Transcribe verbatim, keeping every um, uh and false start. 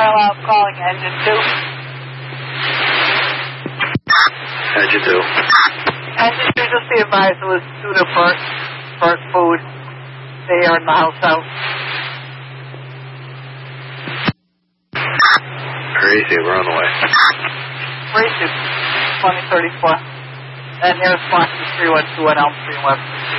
Carlisle calling engine two. Engine two. Engine two, just be advised it was due to burnt, burnt food. They are in the house out. Crazy, we're on the way. Three two, twenty thirty-four. And here's Fox three one two at Elm Street West.